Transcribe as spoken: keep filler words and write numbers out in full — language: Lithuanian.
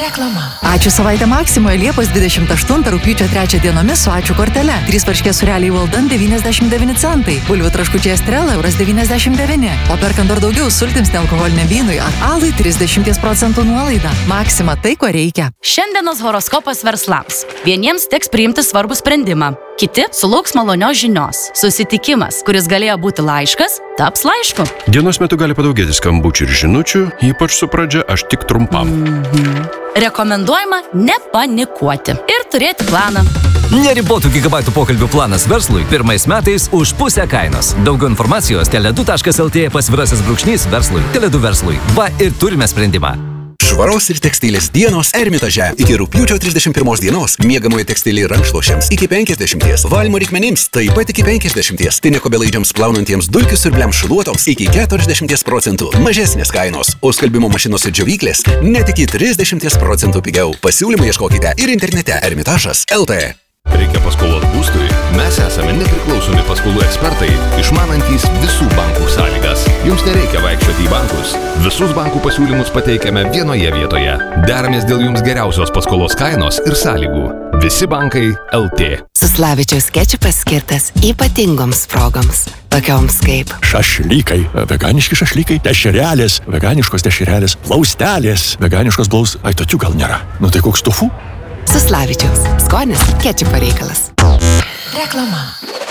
Reklama. Ačiū savaitę Maksimoje Liepos dvidešimt aštuntą rugpjūčio trečią dienomis su ačiū kortele. Trys varškės sūreliai Walden devyniasdešimt devyni centai. Bulvių traškučiai Estrela euras devyniasdešimt devyni. O perkant dar daugiau sultims nealkoholiniam vynui ar alui trisdešimt procentų nuolaida. Maksima tai, ko reikia. Šiandienos horoskopas verslams. Vieniems teks priimti svarbų sprendimą. Kiti sulauks malonios žinios. Susitikimas, kuris galėjo būti laiškas, taps laišku. Dienos metu gali padaugėti skambučių ir žinučių, ypač su pradžia aš tik trumpam. Mhm. Rekomenduojama nepanikuoti ir turėti planą. Neribotų gigabaitų pokalbių planas verslui pirmais metais už pusę kainos. Daugiau informacijos teledu taškas lt pasvirasis brūkšnys verslui. Teledu verslui. Va ir turime sprendimą. Švaros ir tekstilės dienos Ermitaže. Iki rugpjūčio trisdešimt pirmos dienos miegamoji tekstilė rankšluosčiams iki penkiasdešimties, valymo reikmenims taip pat iki penkiasdešimties, tineko belaidžiams plaunantiems dulkių siurbliams šluotoms iki keturiasdešimt procentų mažesnės kainos, o skalbimo mašinos ir džiovyklės net iki trisdešimt procentų pigiau. Pasiūlymų ieškokite ir internete ermitažas taškas lt. Reikia paskolos būstui? Mes esame nepriklausomi paskolų ekspertai, išmanantys visų bankų sąlygas. Jums nereikia vaikščioti į bankus. Visus bankų pasiūlymus pateikiame vienoje vietoje. Deramės dėl jums geriausios paskolos kainos ir sąlygų. Visi bankai L T. Suslavičiaus kečupas skirtas ypatingoms progoms. Tokioms kaip šašlykai, veganiški šašlykai, dešrelės, veganiškos dešrelės, plaustelės, veganiškos blaus... Ai, tokių gal nėra. Nu tai koks tofu? Suslavičiaus. Skonis kečupo reikalas. Reklama.